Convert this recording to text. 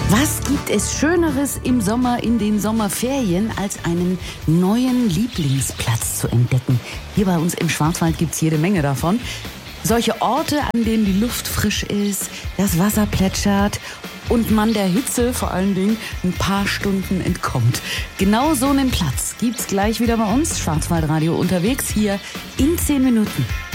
Was gibt es Schöneres im Sommer in den Sommerferien, als einen neuen Lieblingsplatz zu entdecken? Hier bei uns im Schwarzwald gibt's jede Menge davon. Solche Orte, an denen die Luft frisch ist, das Wasser plätschert und man der Hitze vor allen Dingen ein paar Stunden entkommt. Genau so einen Platz gibt's gleich wieder bei uns, Schwarzwaldradio unterwegs, hier in 10 Minuten.